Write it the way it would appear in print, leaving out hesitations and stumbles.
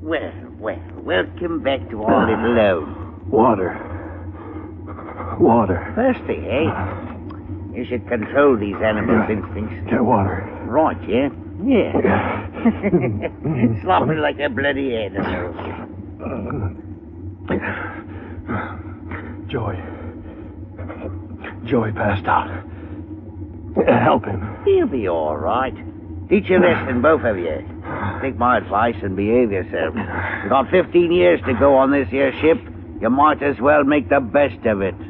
Well, welcome back to our little home. Water. Thirsty, eh? You should control these animals' instincts. Get water. Right, yeah? Yeah. Sloppy like a bloody animal. Joy passed out. Help him. He'll be all right. Teach your lesson, both of you. Take my advice and behave yourself. You've got 15 years to go on this here ship. You might as well make the best of it.